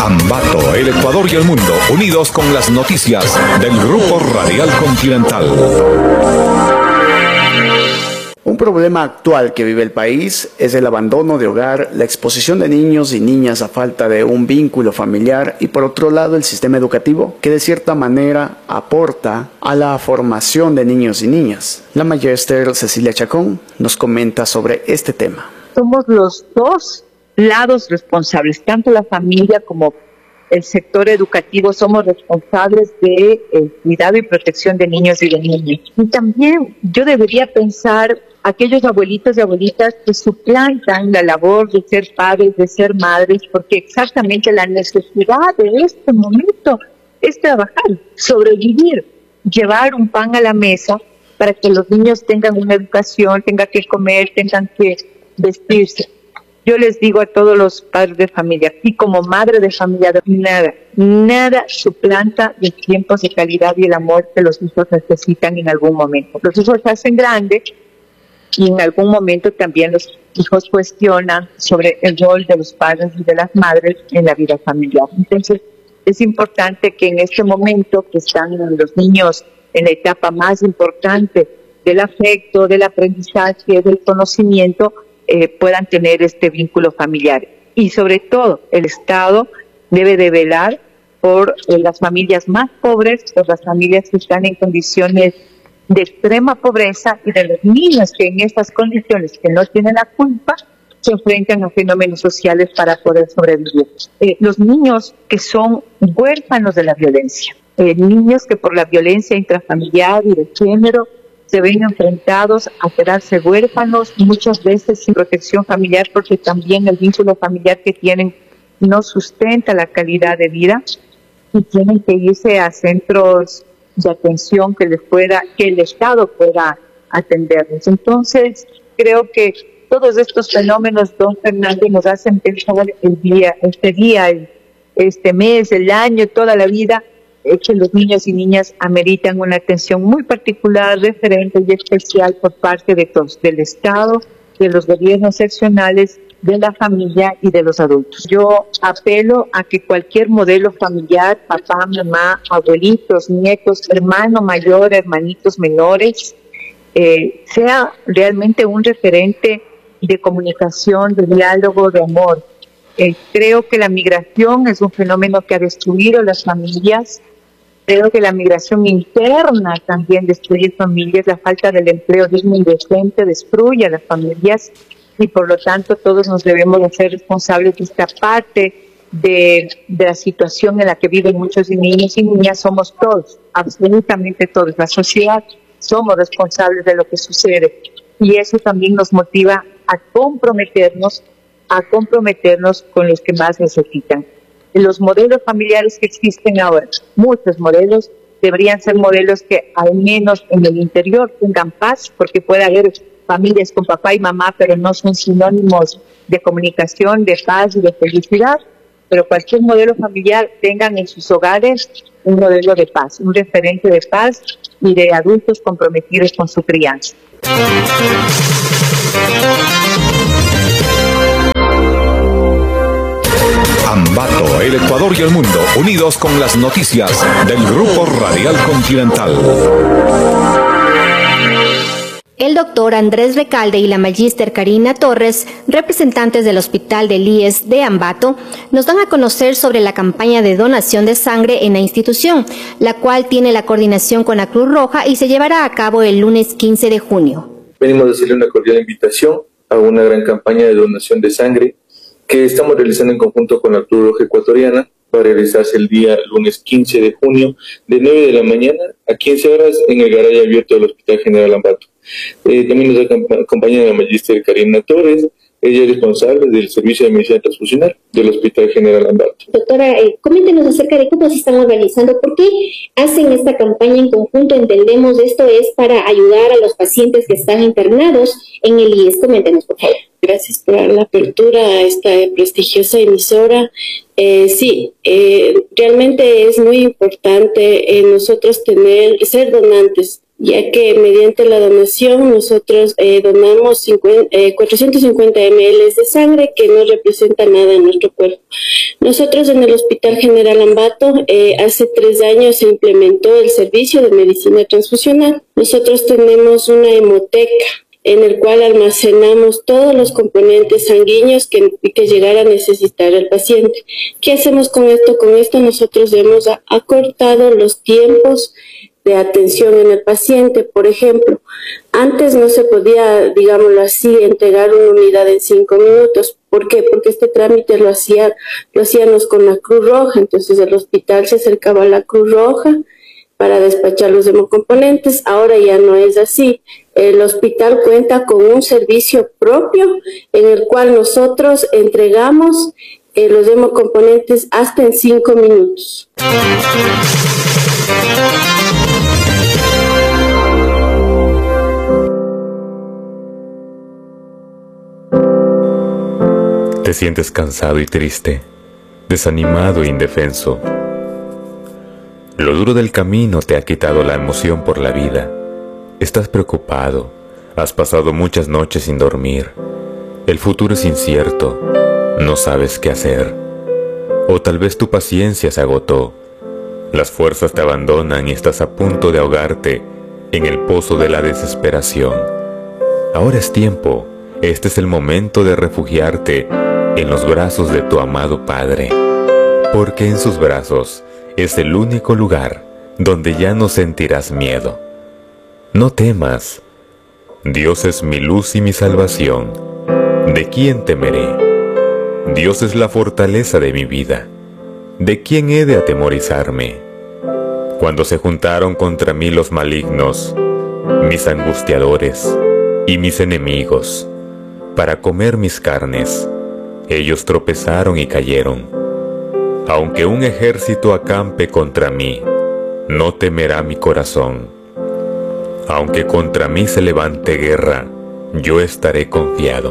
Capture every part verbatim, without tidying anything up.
Ambato, el Ecuador y el mundo, unidos con las noticias del Grupo Radial Continental. Un problema actual que vive el país es el abandono de hogar, la exposición de niños y niñas a falta de un vínculo familiar y por otro lado el sistema educativo que de cierta manera aporta a la formación de niños y niñas. La magíster Cecilia Chacón nos comenta sobre este tema. Somos los dos lados responsables, tanto la familia como el sector educativo somos responsables de el cuidado y protección de niños y de niñas. Y también yo debería pensar aquellos abuelitos y abuelitas que suplantan la labor de ser padres, de ser madres, porque exactamente la necesidad de este momento es trabajar, sobrevivir, llevar un pan a la mesa para que los niños tengan una educación, tengan que comer, tengan que vestirse. Yo les digo a todos los padres de familia, y como madre de familia, nada, nada suplanta los tiempos de calidad y el amor que los hijos necesitan en algún momento. Los hijos se hacen grandes y en algún momento también los hijos cuestionan sobre el rol de los padres y de las madres en la vida familiar. Entonces, es importante que en este momento que están los niños en la etapa más importante del afecto, del aprendizaje, del conocimiento, Eh, puedan tener este vínculo familiar. Y sobre todo, el Estado debe de velar por eh, las familias más pobres, por las familias que están en condiciones de extrema pobreza y de los niños que en estas condiciones, que no tienen la culpa, se enfrentan a fenómenos sociales para poder sobrevivir. Eh, los niños que son huérfanos de la violencia, eh, niños que por la violencia intrafamiliar y de género se ven enfrentados a quedarse huérfanos, muchas veces sin protección familiar, porque también el vínculo familiar que tienen no sustenta la calidad de vida y tienen que irse a centros de atención que les pueda, que el Estado pueda atenderles. Entonces, creo que todos estos fenómenos, don Fernando, nos hacen pensar el día, este día, el, este mes, el año, toda la vida, que los niños y niñas ameritan una atención muy particular, referente y especial por parte de todos, del Estado, de los gobiernos seccionales, de la familia y de los adultos. Yo apelo a que cualquier modelo familiar, papá, mamá, abuelitos, nietos, hermano mayor, hermanitos menores, eh, sea realmente un referente de comunicación, de diálogo, de amor. Eh, creo que la migración es un fenómeno que ha destruido las familias. Creo que la migración interna también destruye familias, la falta del empleo digno y decente destruye a las familias y por lo tanto todos nos debemos de ser responsables de esta parte de, de la situación en la que viven muchos niños y niñas. Somos todos, absolutamente todos, la sociedad, somos responsables de lo que sucede y eso también nos motiva a comprometernos, a comprometernos con los que más necesitan. Los modelos familiares que existen ahora, muchos modelos, deberían ser modelos que al menos en el interior tengan paz, porque puede haber familias con papá y mamá, pero no son sinónimos de comunicación, de paz y de felicidad, pero cualquier modelo familiar tengan en sus hogares un modelo de paz, un referente de paz y de adultos comprometidos con su crianza. Ambato, el Ecuador y el mundo, unidos con las noticias del Grupo Radial Continental. El doctor Andrés Recalde y la magíster Karina Torres, representantes del Hospital del I E S de Ambato, nos dan a conocer sobre la campaña de donación de sangre en la institución, la cual tiene la coordinación con la Cruz Roja y se llevará a cabo el lunes quince de junio. Venimos a hacerle una cordial invitación a una gran campaña de donación de sangre que estamos realizando en conjunto con la Cruz Roja Ecuatoriana. Va a realizarse el día lunes quince de junio de nueve de la mañana a quince horas en el garaje abierto del Hospital General Ambato. Eh, también nos acompaña la magíster Karina Torres. Ella es responsable del Servicio de Medicina Transfusional del Hospital General Ambato. Doctora, eh, coméntenos acerca de cómo se están organizando, por qué hacen esta campaña en conjunto. Entendemos esto es para ayudar a los pacientes que están internados en el I E S. Coméntenos, por favor. Gracias por la apertura a esta prestigiosa emisora. Eh, sí, eh, realmente es muy importante eh, nosotros tener, ser donantes, ya que mediante la donación nosotros eh, donamos cincuenta, eh, cuatrocientos cincuenta mililitros de sangre, que no representa nada en nuestro cuerpo. Nosotros en el Hospital General Ambato eh, hace tres años se implementó el servicio de medicina transfusional. Nosotros tenemos una hemoteca en el cual almacenamos todos los componentes sanguíneos que, que llegara a necesitar el paciente. ¿Qué hacemos con esto? Con esto nosotros hemos acortado los tiempos de atención en el paciente. Por ejemplo, antes no se podía, digámoslo así, entregar una unidad en cinco minutos. ¿Por qué? Porque este trámite lo, hacía, lo hacíamos con la Cruz Roja. Entonces el hospital se acercaba a la Cruz Roja para despachar los hemocomponentes. Ahora ya no es así. El hospital cuenta con un servicio propio en el cual nosotros entregamos eh, los hemocomponentes hasta en cinco minutos. Te sientes cansado y triste, desanimado e indefenso. Lo duro del camino te ha quitado la emoción por la vida. Estás preocupado, has pasado muchas noches sin dormir. El futuro es incierto, no sabes qué hacer. O tal vez tu paciencia se agotó. Las fuerzas te abandonan y estás a punto de ahogarte en el pozo de la desesperación. Ahora es tiempo, este es el momento de refugiarte en los brazos de tu amado Padre, porque en sus brazos es el único lugar donde ya no sentirás miedo. No temas, Dios es mi luz y mi salvación. ¿De quién temeré? Dios es la fortaleza de mi vida. ¿De quién he de atemorizarme? Cuando se juntaron contra mí los malignos, mis angustiadores y mis enemigos, para comer mis carnes, ellos tropezaron y cayeron. Aunque un ejército acampe contra mí, no temerá mi corazón. Aunque contra mí se levante guerra, yo estaré confiado.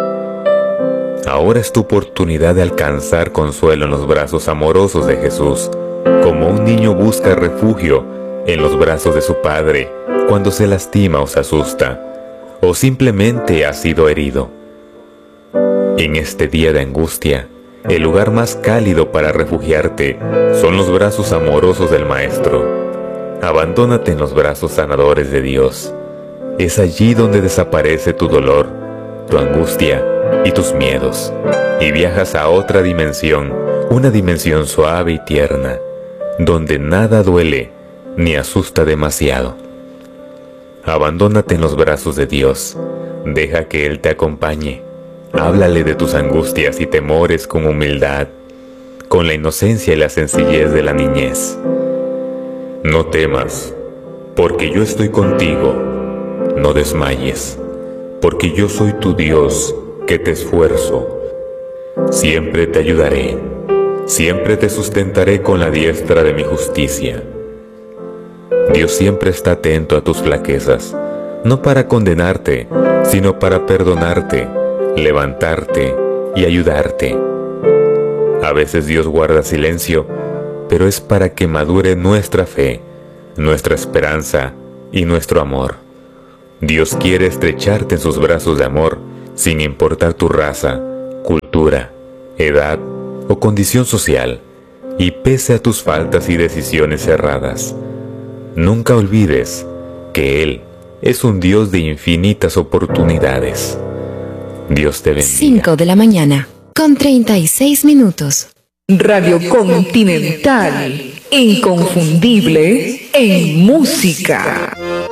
Ahora es tu oportunidad de alcanzar consuelo en los brazos amorosos de Jesús, como un niño busca refugio en los brazos de su padre cuando se lastima o se asusta, o simplemente ha sido herido. En este día de angustia, el lugar más cálido para refugiarte son los brazos amorosos del Maestro. Abandónate en los brazos sanadores de Dios. Es allí donde desaparece tu dolor, tu angustia y tus miedos, y viajas a otra dimensión, una dimensión suave y tierna, donde nada duele ni asusta demasiado. Abandónate en los brazos de Dios, deja que Él te acompañe. Háblale de tus angustias y temores con humildad, con la inocencia y la sencillez de la niñez. No temas, porque yo estoy contigo. No desmayes, porque yo soy tu Dios, que te esfuerzo. Siempre te ayudaré, siempre te sustentaré con la diestra de mi justicia. Dios siempre está atento a tus flaquezas, no para condenarte, sino para perdonarte, levantarte y ayudarte. A veces Dios guarda silencio, pero es para que madure nuestra fe, nuestra esperanza y nuestro amor. Dios quiere estrecharte en sus brazos de amor, sin importar tu raza, cultura, edad o condición social, y pese a tus faltas y decisiones erradas. Nunca olvides que Él es un Dios de infinitas oportunidades. Dios te bendiga. cinco de la mañana, con treinta y seis minutos. Radio Continental, inconfundible en música.